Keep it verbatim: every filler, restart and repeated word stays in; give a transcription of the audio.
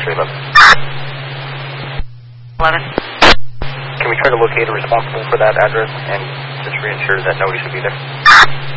three eleven. eleven. Can we try to locate a responsible for that address and just reassure that nobody should be there?